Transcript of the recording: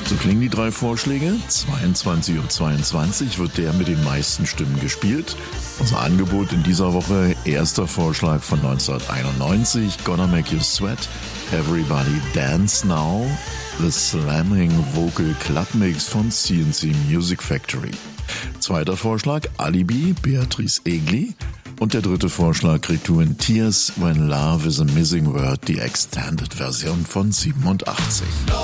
So klingen die 3 Vorschläge. 22:22 Uhr wird der mit den meisten Stimmen gespielt. Unser Angebot in dieser Woche: erster Vorschlag von 1991, Gonna Make You Sweat, Everybody Dance Now, The Slamming Vocal Club Mix von C&C Music Factory. Zweiter Vorschlag, Alibi, Beatrice Egli. Und der dritte Vorschlag kriegt du in Tears When Love is a Missing Word, die Extended Version von 87.